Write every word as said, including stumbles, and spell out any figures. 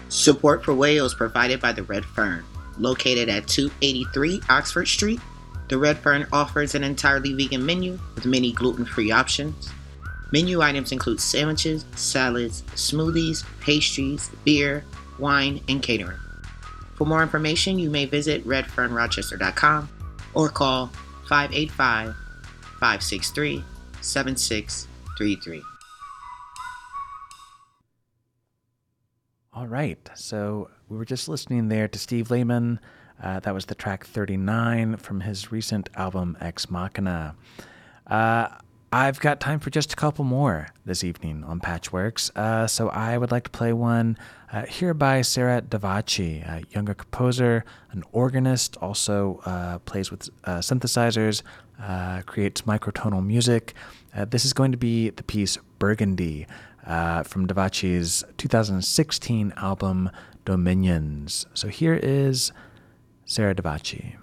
Support for W A O is provided by the Red Fern. Located at two eighty-three Oxford Street, the Red Fern offers an entirely vegan menu with many gluten-free options. Menu items include sandwiches, salads, smoothies, pastries, beer, wine, and catering. For more information, you may visit red fern rochester dot com or call five eight five, five six three, seven six three three. All right, so we were just listening there to Steve Lehman. Uh, that was the track thirty-nine from his recent album Ex Machina. Uh, I've got time for just a couple more this evening on Patchworks, uh, so I would like to play one uh, here by Sarah Davachi, a younger composer, an organist, also uh, plays with uh, synthesizers, uh, creates microtonal music. Uh, this is going to be the piece Burgundy uh, from Davachi's two thousand sixteen album Dominions. So here is Sarah Davachi.